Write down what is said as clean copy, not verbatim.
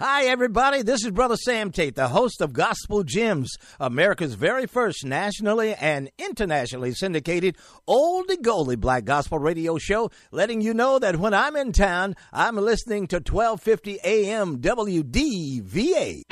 Hi, everybody. This is Brother Sam Tate, the host of Gospel Gems, America's very first nationally and internationally syndicated oldie-goldie black gospel radio show, letting you know that when I'm in town, I'm listening to 1250 AM WDVA.